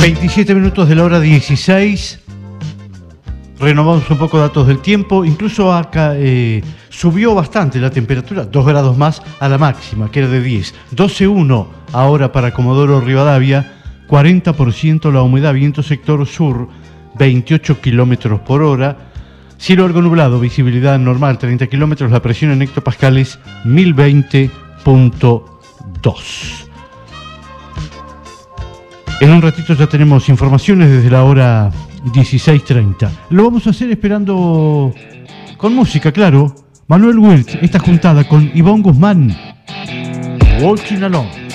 27 minutos de la hora 16. Renovamos un poco datos del tiempo. Incluso acá subió bastante la temperatura, 2 grados más a la máxima, que era de 10. 12,1 ahora para Comodoro Rivadavia, 40% la humedad, viento sector sur, 28 kilómetros por hora. Cielo algo nublado, visibilidad normal, 30 kilómetros, la presión en hectopascales, 1020.2. En un ratito ya tenemos informaciones desde la hora 16:30. Lo vamos a hacer esperando con música, claro. Manuel Wiltz, esta juntada con Ivonne Guzmán. Walking Alone.